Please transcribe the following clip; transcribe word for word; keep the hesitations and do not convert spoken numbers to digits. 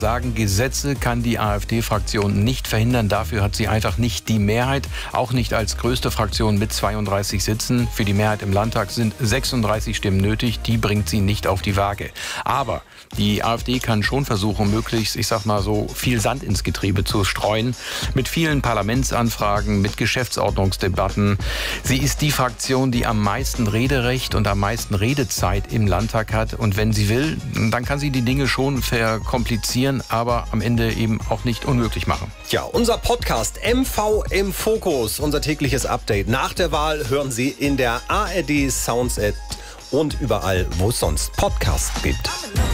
sagen, Gesetze kann die AfD-Fraktion nicht verhindern. Dafür hat sie einfach nicht die Mehrheit, auch nicht als größte Fraktion mit zweiunddreißig Sitzen. Für die Mehrheit im Landtag sind sechsunddreißig Stimmen nötig. Die bringt sie nicht auf die Waage. Aber die AfD kann schon versuchen, möglichst, ich sag mal so, viel Sand ins Getriebe zu streuen. Mit vielen Parlamentsanfragen, mit Geschäftsordnungsdebatten. Sie ist die Fraktion, die am meisten Rederecht und am meisten Redezeit im Landtag hat. Und wenn sie will, dann kann sie die Dinge schon verkomplizieren, aber am Ende eben auch nicht unmöglich machen. Ja, unser Podcast M V im Fokus, unser tägliches Update nach der Wahl, hören Sie in der A R D Sounds App und überall, wo es sonst Podcasts gibt.